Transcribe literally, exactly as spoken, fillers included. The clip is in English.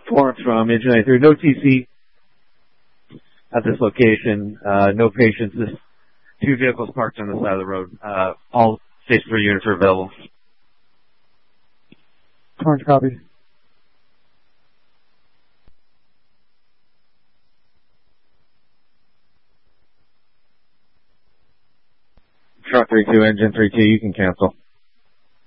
Florence from Engine ninety-three. No T C at this location. Uh, no patients. This two vehicles parked on the side of the road. Uh, all Station three units are available. Orange copy. Truck three two, engine three two, you can cancel.